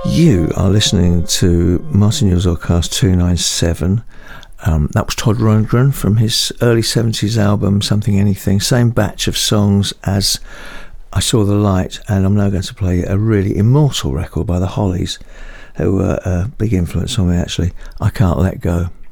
You are listening to Martin Newell's Oddcast 297. That was Todd Rundgren from his early 70s album Something Anything. Same batch of songs as I Saw the Light, and I'm now going to play a really immortal record by the Hollies, who were a big influence on me actually. I Can't Let Go.